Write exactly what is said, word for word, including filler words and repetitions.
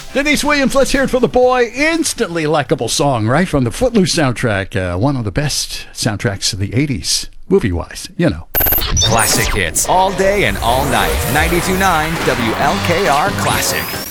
Denise Williams, let's hear it for the boy. Instantly likable song, right? From the Footloose soundtrack. Uh, one of the best soundtracks of the eighties, movie-wise, you know. Classic hits all day and all night. ninety-two point nine W L K R Classic.